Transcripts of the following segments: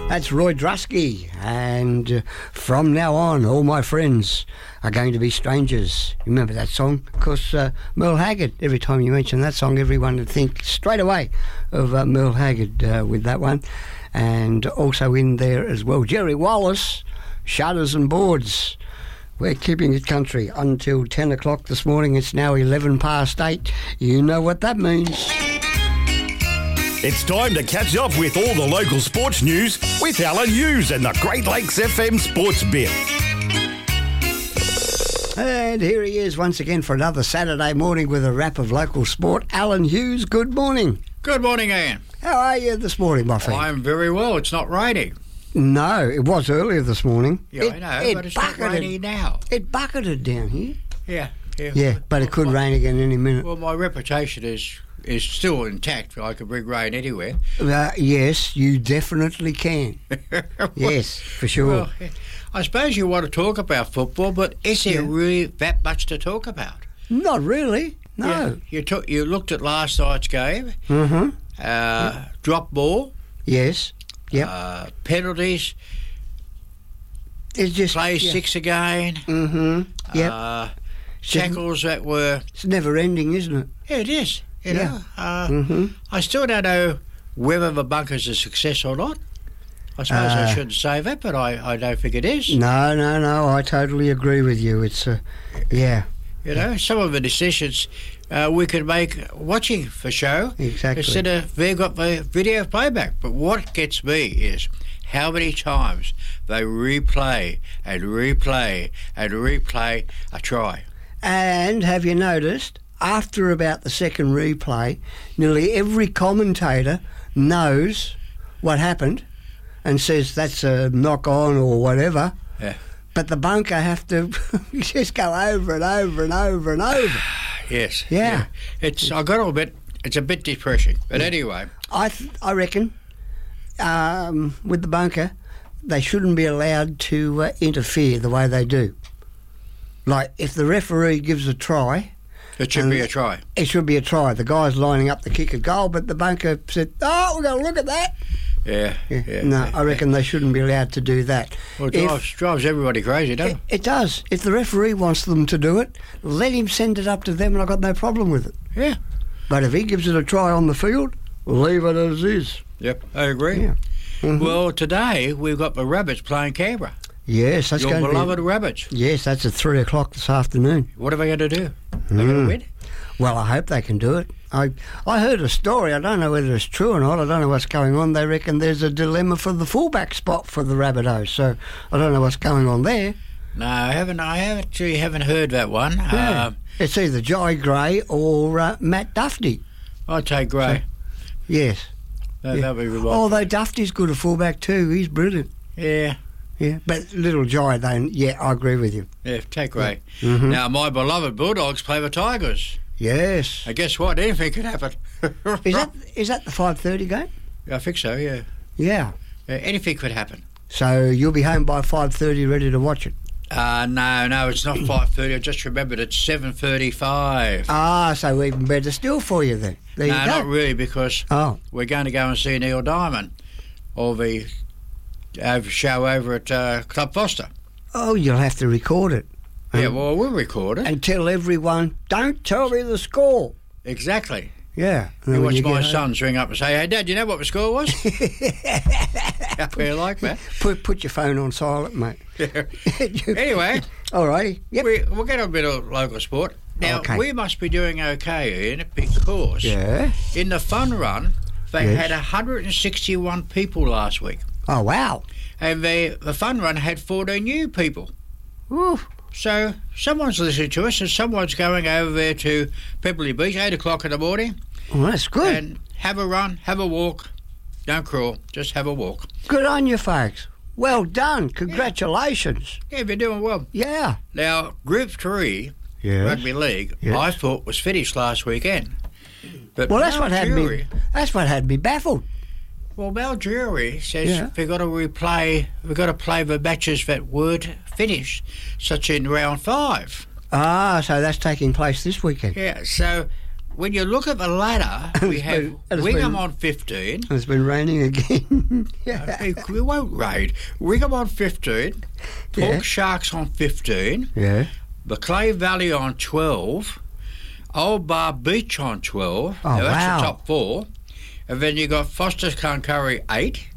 That's Roy Drusky, and from now on, all my friends are going to be strangers. You remember that song? Because Merle Haggard, every time you mention that song, everyone would think straight away of Merle Haggard with that one. And also in there as well, Jerry Wallace, Shutters and Boards. We're keeping it country until 10 o'clock this morning. It's now 11 past 8. You know what that means. It's time to catch up with all the local sports news with Alan Hughes and the Great Lakes FM Sports Bit. And here he is once again for another Saturday morning with a wrap of local sport. Alan Hughes, good morning. Good morning, Ian. How are you this morning, my friend? I'm very well. It's not raining. No, it was earlier this morning. Yeah, I know, but it's not raining now. It bucketed down here. Yeah. Yeah, but it could rain again any minute. Well, my reputation is still intact. I can bring rain anywhere. Yes, you definitely can. Yes, for sure. Well, I suppose you want to talk about football, but is there really that much to talk about? Not really, no. Yeah, you looked at last night's game. Mm-hmm. Drop ball. Yes. Yep. Penalties. It's just play six again. Mm-hmm. Yep. Tackles that were... It's never ending, isn't it? Yeah, it is. You know. I still don't know whether the bunker's a success or not. I suppose I shouldn't say that, but I don't think it is. No. I totally agree with you. It's yeah. You know, some of the decisions we could make watching the show. Exactly. Instead of they've got the video playback. But what gets me is how many times they replay and replay and replay a try. And have you noticed, after about the second replay, nearly every commentator knows what happened and says that's a knock-on or whatever. Yeah. But the bunker have to just go over and over and over and over. Yes. Yeah. It's I got to admit, it's a bit depressing. But anyway. I reckon with the bunker, they shouldn't be allowed to interfere the way they do. Like, if the referee gives a try... It should be a try. It should be a try. The guy's lining up to kick a goal, but the bunker said, we're going to look at that. Yeah. No, I reckon they shouldn't be allowed to do that. Well, it drives everybody crazy, doesn't it? It does. If the referee wants them to do it, let him send it up to them and I've got no problem with it. Yeah. But if he gives it a try on the field, leave it as is. Yep, I agree. Yeah. Mm-hmm. Well, today we've got the Rabbits playing Canberra. Yes, that's your going to be... Your beloved Rabbits. Yes, that's at 3 o'clock this afternoon. What are they going to do? They're going to win? Well, I hope they can do it. I heard a story. I don't know whether it's true or not. I don't know what's going on. They reckon there's a dilemma for the fullback spot for the Rabbitohs. So I don't know what's going on there. No, I haven't heard that one. Yeah. It's either Jai Gray or Matt Duffy. I'd take Gray. So, yes. That'll be remarkable. Although Duffy's good at fullback too. He's brilliant. Yeah. Yeah, but little Jai, then, I agree with you. Yeah, take Gray. Yeah. Mm-hmm. Now, my beloved Bulldogs play the Tigers. Yes. And guess what? Anything could happen. Is that the 5:30 game? I think so, yeah. Yeah. Anything could happen. So you'll be home by 5:30 ready to watch it? No, it's not 5:30. I just remembered it's 7:35. So even better still for you then. There you go. Not really, because we're going to go and see Neil Diamond or the show over at Club Foster. Oh, you'll have to record it. Yeah, well, we'll record it. And tell everyone, don't tell me the score. Exactly. Yeah. You watch my sons ring up and say, hey, Dad, you know what the score was? How fair like that. Put your phone on silent, mate. Anyway. All righty. Yep. We'll get a bit of local sport. Now, we must be doing okay, Ian, because in the fun run, they had 161 people last week. Oh, wow. And the fun run had 14 new people. Ooh. So someone's listening to us and someone's going over there to Pebbley Beach, 8 o'clock in the morning. Oh, that's good. And have a run, have a walk. Don't crawl, just have a walk. Good on you, folks. Well done. Congratulations. Yeah, you're doing well. Yeah. Now, Group 3, Rugby League, I thought was finished last weekend. But well, that's what had me baffled. Well, Mel Drury says we've got to play the matches that weren't finished, such in round 5. So that's taking place this weekend. Yeah, so when you look at the ladder, we have Wingham on 15. It's been raining again. Yeah. It won't rain. Wingham on 15. Port Sharks on 15. Yeah. Macleay Valley on 12. Old Bar Beach on 12. Oh, now, that's wow. the top 4. And then you got Foster's Cloncurry 8.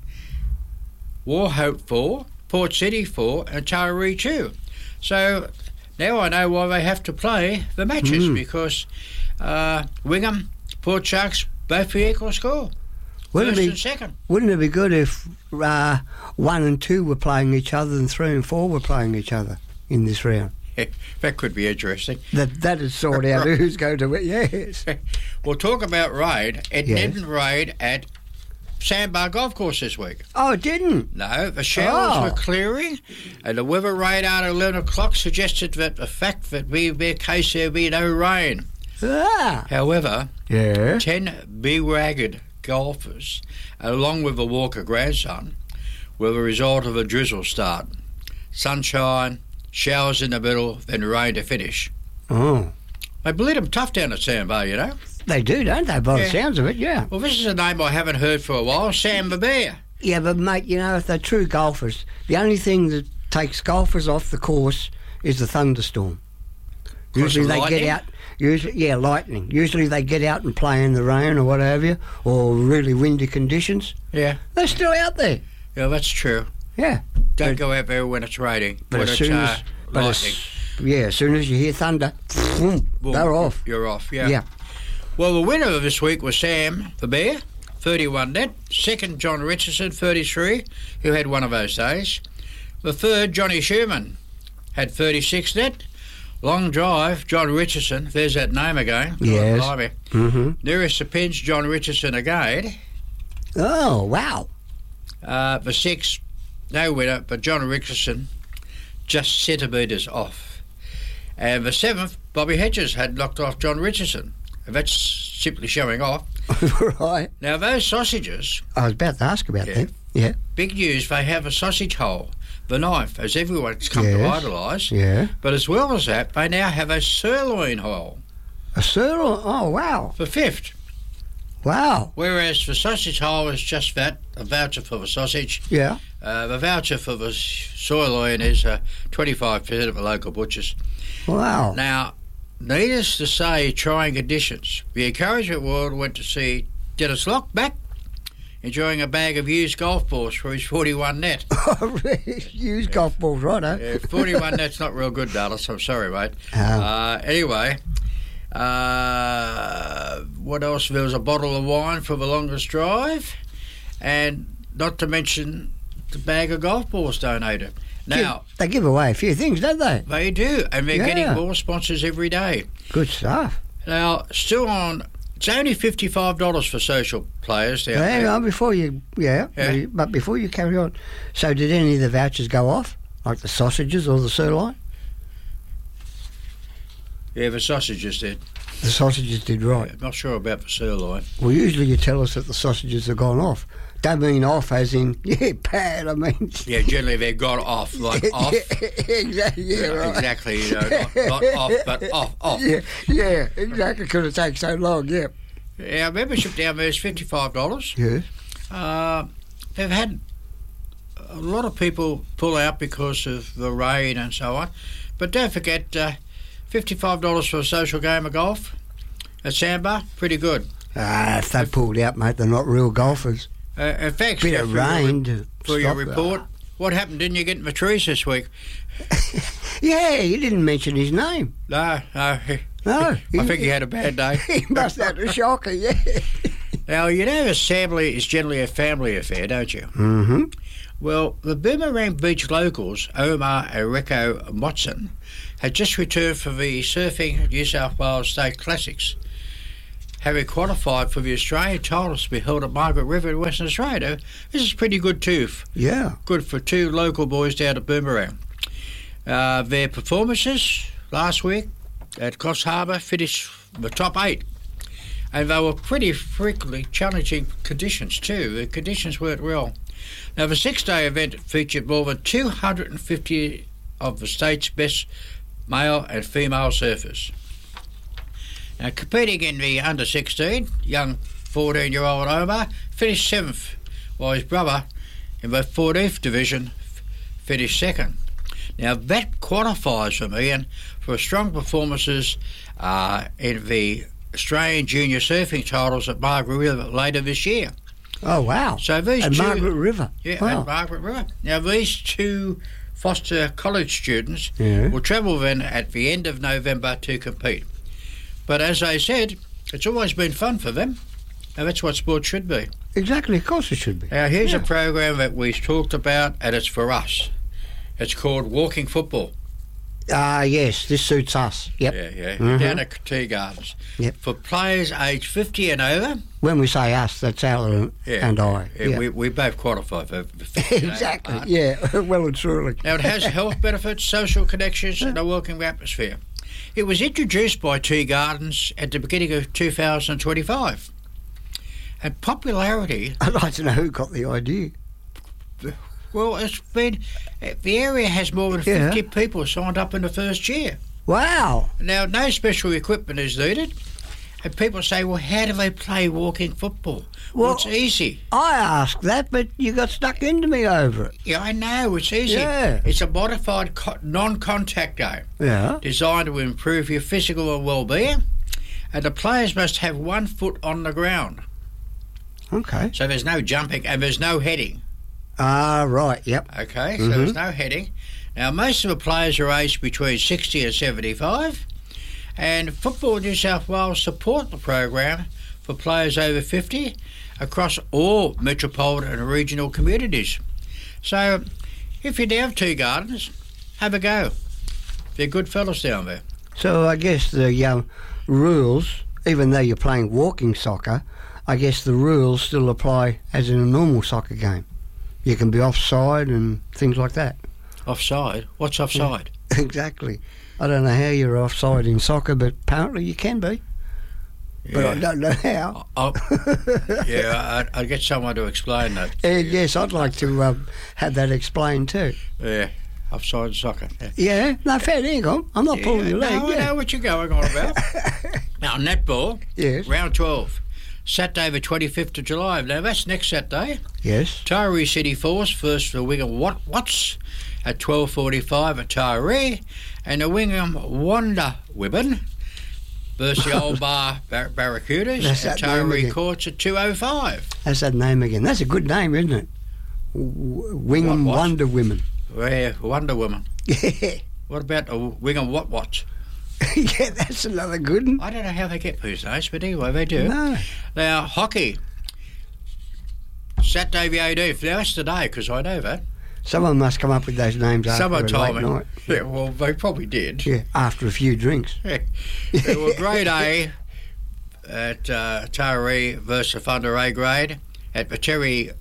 Wauchope 4. Port City 4. And Taree 2. So now I know why they have to play the matches, because Wingham, Port Sharks, both for equal score. First and second. Wouldn't it be good if 1 and 2 were playing each other and 3 and 4 were playing each other in this round? That could be interesting. That would sort out who's going to win. Yes. We'll talk about rain. It didn't rain at Sandbar Golf Course this week. Oh, it didn't? No, the showers were clearing, and the weather radar at 11 o'clock suggested that the fact that we be a case there'd be no rain. Ah. However, Yeah. 10 beragged golfers, along with the Walker grandson, were the result of a drizzle start. Sunshine, showers in the middle, then rain to finish. Oh. They bleed them tough down at Sandbar, you know. They do, don't they, by the sounds of it, yeah. Well, this is a name I haven't heard for a while, Sam the Bear. Yeah, but, mate, you know, if they're true golfers, the only thing that takes golfers off the course is the thunderstorm. Usually they get out... lightning. Usually they get out and play in the rain or whatever, or really windy conditions. Yeah. They're still out there. Yeah, that's true. Yeah. Don't go out there when it's raining, But when as it's soon as... lightning. As soon as you hear thunder, boom, they're off. You're off, yeah. Yeah. Well, the winner of this week was Sam the Bear, 31 net. Second, John Richardson, 33, who had one of those days. The third, Johnny Schumann, had 36 net. Long drive, John Richardson. There's that name again. Yes. Mm-hmm. Nearest the pins, John Richardson again. Oh, wow. The sixth, no winner, but John Richardson, just centimetres off. And the seventh, Bobby Hedges had knocked off John Richardson. And that's simply showing off. Right. Now, those sausages... I was about to ask about that. Yeah. Big news, they have a sausage hole, the knife, as everyone's come to idolise. Yeah. But as well as that, they now have a sirloin hole. A sirloin? Oh, wow. For fifth. Wow. Whereas the sausage hole is just that, a voucher for the sausage. Yeah. The voucher for the sirloin is 25% of the local butchers. Wow. Now, needless to say, trying conditions. The encouragement world went to see Dennis Locke back, enjoying a bag of used golf balls for his 41 net. Used golf balls, right, huh? Yeah, 41 net's not real good, Dallas. I'm sorry, mate. Anyway, what else? There was a bottle of wine for the longest drive, and not to mention the bag of golf balls donated. Now, they give away a few things, don't they? They do, and they're getting more sponsors every day. Good stuff. Now, still on, it's only $55 for social players. Hang on, before you, but before you carry on, so did any of the vouchers go off, like the sausages or the sirloin? Yeah, the sausages did. The sausages did, right. Yeah, I'm not sure about the sirloin. Well, usually you tell us that the sausages have gone off. Don't mean off as in, bad, I mean... Yeah, generally they've gone off, like off. Exactly, right. Exactly, you know, not off, but off. Yeah, exactly, because it takes so long, yeah. Our membership down there is $55. Yeah. They've had a lot of people pull out because of the rain and so on. But don't forget, $55 for a social game of golf at Sandbar, pretty good. If they pulled out, mate, they're not real golfers. In fact, bit of rain for your report, what happened? Didn't you get in the trees this week? Yeah, you didn't mention his name. No. No. I think he had a bad day. He must have had a shocker, yeah. Now, you know assembly is generally a family affair, don't you? Mm-hmm. Well, the Boomerang Beach locals, Omar and Rico Motson, had just returned from the Surfing New South Wales State Classics, having qualified for the Australian titles to be held at Margaret River in Western Australia. This is pretty good too. Yeah. Good for two local boys down at Boomerang. Their performances last week at Coffs Harbour finished the top 8. And they were pretty frequently challenging conditions too. The conditions weren't real. Now, the 6-day event featured more than 250 of the state's best male and female surfers. Competing in the under-16, young 14-year-old Omar finished 7th, while his brother in the 14th division finished 2nd. Now that qualifies for me and for strong performances in the Australian Junior Surfing titles at Margaret River later this year. Oh, wow. So these At two, Margaret River. Yeah, Wow. at Margaret River. Now these two Foster College students Yeah. will travel then at the end of November to compete. But as I said, it's always been fun for them, and that's what sport should be. Exactly, of course it should be. Now here's Yeah. a program that we've talked about, and it's for us. It's called Walking Football. Yes, this suits us. Yep. Yeah. Mhm. Down at Tea Gardens. Yep. For players aged 50 and over. When we say us, that's Alan and I. Yeah, we both qualify for 50 and over Exactly, part. yeah, well and truly. Now it has health benefits, social connections, and a welcoming atmosphere. It was introduced by Tea Gardens at the beginning of 2025. And popularity, I'd like to know who got the idea. well, it's been, the area has more than 50 people signed up in the first year. Wow. Now, no special equipment is needed. And people say, well, how do they play walking football? Well, it's easy. I asked that, but you got stuck into me over it. Yeah, I know, it's easy. Yeah. It's a modified non-contact game Yeah. designed to improve your physical and well-being. And the players must have 1 foot on the ground. Okay. So there's no jumping and there's no heading. Ah, right, yep. Okay, so there's no heading. Now, most of the players are aged between 60 and 75. And Football New South Wales support the program for players over 50 across all metropolitan and regional communities. So, if you're down Tea Gardens, have a go. They're good fellas down there. So I guess the rules, even though you're playing walking soccer, I guess the rules still apply as in a normal soccer game. You can be offside and things like that. Offside? What's offside? Exactly. I don't know how you're offside in soccer, but apparently you can be. But I don't know how. I'd get someone to explain that. Yes, I'd like to have that explained too. Yeah, offside soccer. Yeah. Yeah, no, fair dinkum. I'm not pulling your leg. No, I know what you're going on about. Now, netball, Yes. round 12, Saturday the 25th of July. Now, that's next Saturday. Yes. Tyree City Force first for Wingham Watts at 12:45 at Tyree, and the Wingham Wonder Women versus the Old Bar Barracudas That's at that name Tyree again. Courts at 2:05. That's that name again. That's a good name, isn't it? Wingham What? Wonder Women. Yeah, Wonder Woman. Yeah. What about the Wingham Watts? Yeah, that's another good one. I don't know how they get these names, but anyway, they do. No. Now, hockey. Saturday the 18th. Now, that's today, because I know that. Someone must come up with those names after Someone a told late me. night. Yeah, well, they probably did. Yeah, after a few drinks. Yeah. There were grade A at Taree versus Thunder A grade at the Cherry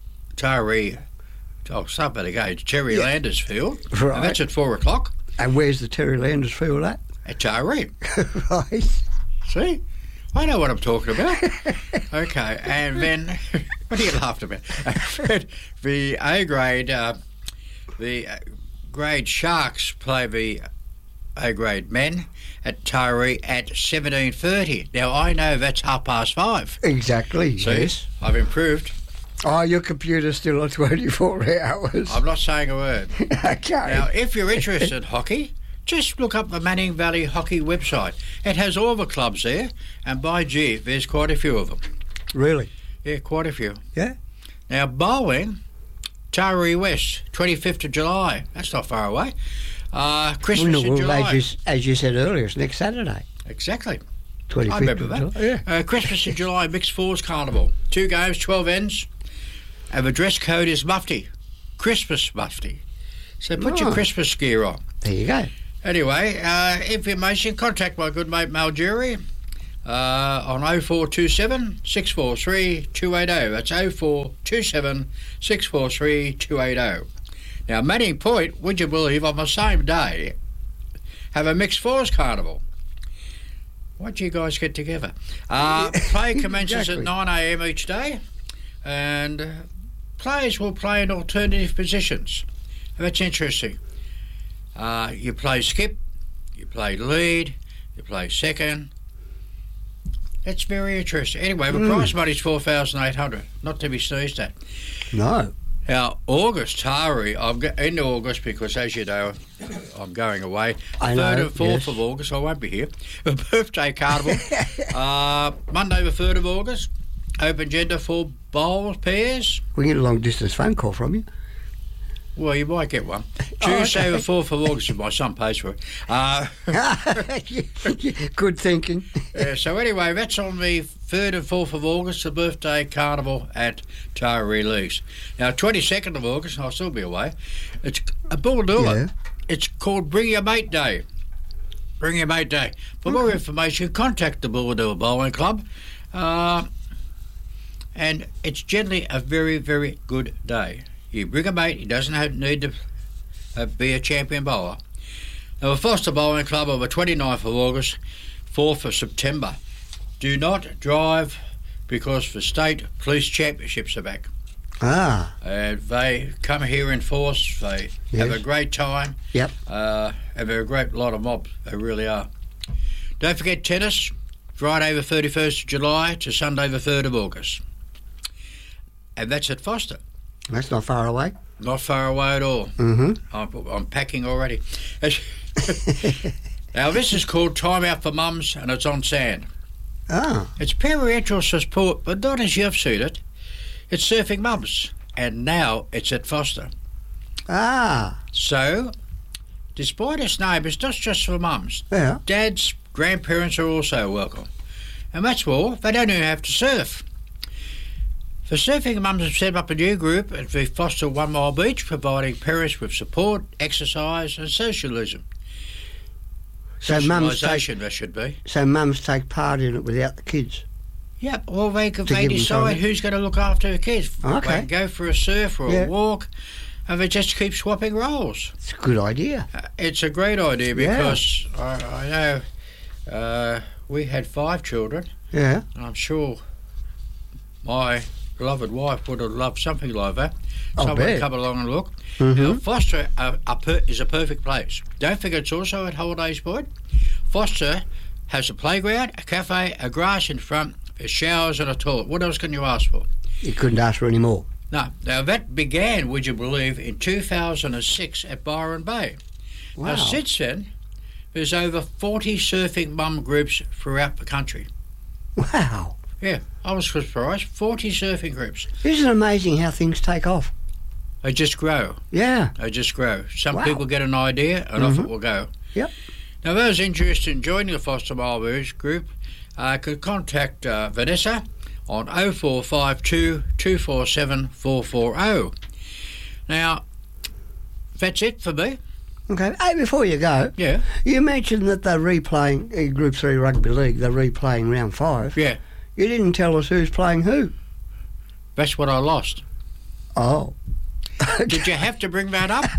Landers Field. Right. And that's at 4 o'clock And where's the Terry Landers field at? at Taree. Right. See? I know what I'm talking about. Okay, and then what are you laughing about? The A grade, grade Sharks play the A grade men at Tyree at 17:30. Now I know that's 5:30. Exactly, See, yes. I've improved. Oh, your computer's still on 24 hours. I'm not saying a word. Okay. Now, if you're interested in hockey, just look up the Manning Valley Hockey website. It has all the clubs there, and by gee, there's quite a few of them. Really? Yeah, quite a few. Yeah? Now, bowling, Taree West, 25th of July. That's not far away. Christmas in July. As you said earlier, it's next Saturday. Exactly. 25th I remember of that. July. Yeah. Christmas in July, Mixed Fours Carnival. 2 games, 12 ends. And the dress code is mufti. Christmas mufti. So put your Oh. Christmas gear on. There you go. Anyway, information, contact my good mate Mal Jury on 0427 643 280. That's 0427 643 280. Now, Manning Point, would you believe, on the same day, have a Mixed Fours Carnival. Why'd you guys get together? Play commences Exactly. at 9 a.m. each day, and players will play in alternative positions. That's interesting. You play skip, you play lead, you play second, It's very interesting. Anyway, the prize money's 4,800, not to be sneezed at. No. Now, August, Tari, I'm into August because, as you know, I'm going away. I 3rd know, and 4th of August, I won't be here. The birthday carnival. Monday the 3rd of August, open gender for bowls, pairs. We get a long-distance phone call from you. Well, you might get one. Tuesday the 4th of August, if my son pays for it. Good thinking. So anyway, that's on the 3rd and 4th of August, the birthday carnival at Taree Leagues. Now, 22nd of August, I'll still be away, it's a Bulldoola. Yeah. It's called Bring Your Mate Day. Bring Your Mate Day. For more information, contact the Bulldoola Bowling Club. And it's generally a very, very good day. You bring a mate, he doesn't need to be a champion bowler. Now, the Foster Bowling Club on the 29th of August, 4th of September. Do not drive because the state police championships are back. Ah. And they come here in force. They have a great time. Yep. And they're a great lot of mobs. They really are. Don't forget tennis, Friday the 31st of July to Sunday the 3rd of August. And that's at Foster. That's not far away. Not far away at all. Mm-hmm. I'm packing already. Now, this is called Time Out for Mums, and it's on sand. Ah. It's parental support, but not as you've seen it. It's Surfing Mums, and now it's at Foster. Ah. So, despite its name, it's not just for mums. Yeah. Dads, grandparents are also welcome. And that's more, they don't even have to surf. The Surfing Mums have set up a new group at the Foster 1 Mile Beach, providing parents with support, exercise and socialism. So mums Socialisation, that should be. So mums take part in it without the kids. Yeah, well, they give them decide something. who's going to look after the kids. Okay. They can go for a surf or a walk, and they just keep swapping roles. It's a good idea. It's a great idea because I know we had 5 children. Yeah. And I'm sure my beloved wife would have loved something like that. I'll Someone bet. come along and look. Mm-hmm. Now, Foster is a perfect place. Don't forget it's also at Holidays Point. Foster has a playground, a cafe, a grass in front, a showers and a toilet. What else can you ask for? You couldn't ask for any more. No. Now, that began, would you believe, in 2006 at Byron Bay. Wow. Now, since then, there's over 40 surfing mum groups throughout the country. Wow. Yeah, I was surprised. 40 surfing groups. Isn't it amazing how things take off? They just grow. Yeah. They just grow. Some Wow. people get an idea and off it will go. Yep. Now, those interested in joining the Foster Mile Beach group could contact Vanessa on 0452 247 440. Now, that's it for me. Okay. Hey, before you go, Yeah. you mentioned that they're replaying in Group 3 Rugby League. They're replaying round 5. Yeah, You didn't tell us who's playing who. that's what I lost. Oh. Did you have to bring that up?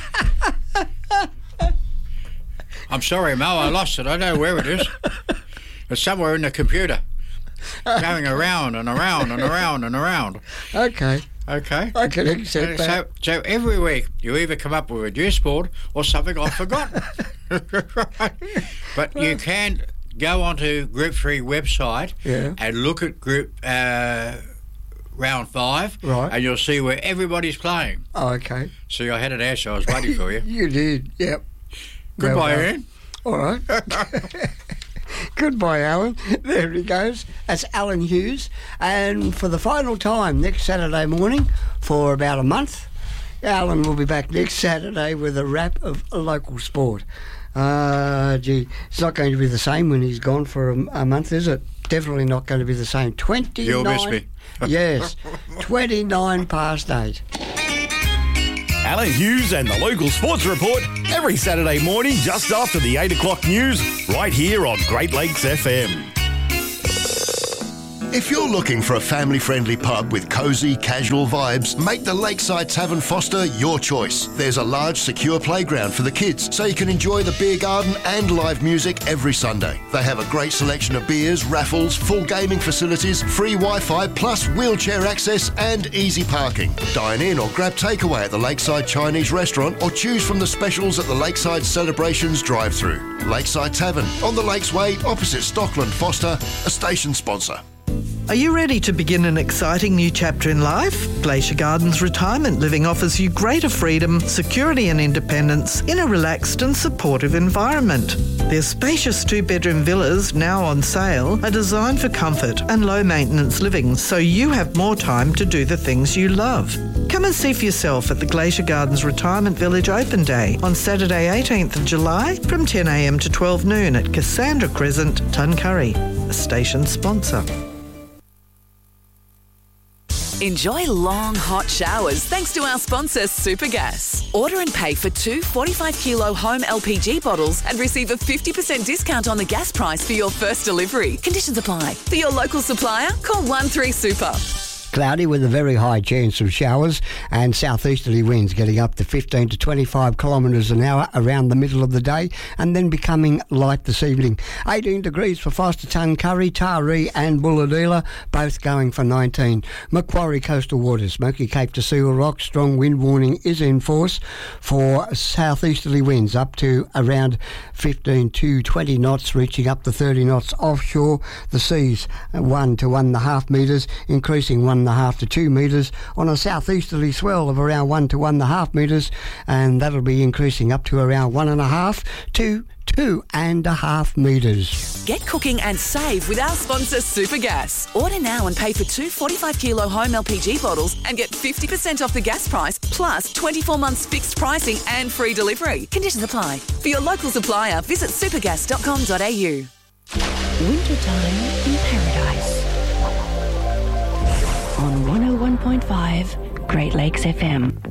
I'm sorry, Mel, I lost it. I don't know where it is. It's somewhere in the computer. Going around and around and around and around. Okay. Okay. I can accept that. So every week you either come up with a new sport or something I've forgotten. But you can go onto Group 3 website and look at Group Round 5, Right. and you'll see where everybody's playing. Oh, okay. See, I had an answer. I was waiting for you. You did, yep. Goodbye, Well, Ian. All right. Goodbye, Alan. There he goes. That's Alan Hughes. And for the final time, next Saturday morning, for about a month, Alan will be back next Saturday with a wrap of a local sport. Gee, it's not going to be the same when he's gone for a month, is it? Definitely not going to be the same. 29. You'll miss me. Yes, 29 past 8. Alan Hughes and the local sports report every Saturday morning just after the 8 o'clock news right here on Great Lakes FM. If you're looking for a family-friendly pub with cosy, casual vibes, make the Lakeside Tavern Foster your choice. There's a large, secure playground for the kids, so you can enjoy the beer garden and live music every Sunday. They have a great selection of beers, raffles, full gaming facilities, free Wi-Fi, plus wheelchair access and easy parking. Dine in or grab takeaway at the Lakeside Chinese restaurant or choose from the specials at the Lakeside Celebrations drive-thru. Lakeside Tavern, on the Lakesway, opposite Stockland Foster, a station sponsor. Are you ready to begin an exciting new chapter in life? Glacier Gardens Retirement Living offers you greater freedom, security and independence in a relaxed and supportive environment. Their spacious 2-bedroom villas, now on sale, are designed for comfort and low-maintenance living, so you have more time to do the things you love. Come and see for yourself at the Glacier Gardens Retirement Village Open Day on Saturday 18th of July from 10 a.m. to 12 noon at Cassandra Crescent, Tuncurry, a station sponsor. Enjoy long, hot showers thanks to our sponsor, Supergas. Order and pay for 2 45-kilo home LPG bottles and receive a 50% discount on the gas price for your first delivery. Conditions apply. For your local supplier, call 13-SUPER. Cloudy with a very high chance of showers and southeasterly winds getting up to 15 to 25 kilometres an hour around the middle of the day and then becoming light this evening. 18 degrees for Foster, Tuncurry, Taree and Bulahdelah, both going for 19. Macquarie coastal waters, Smoky Cape to Seal Rock, strong wind warning is in force for southeasterly winds up to around 15 to 20 knots, reaching up to 30 knots offshore. The seas 1 to 1.5 metres, increasing 1.5 to 2 metres on a southeasterly swell of around 1 to 1.5 metres, and that'll be increasing up to around 1.5 to 2.5 metres. Get cooking and save with our sponsor, Supergas. Order now and pay for 2 45-kilo home LPG bottles and get 50% off the gas price, plus 24 months fixed pricing and free delivery. Conditions apply. For your local supplier, visit supergas.com.au. Wintertime in Paradise on 101.5 Great Lakes FM.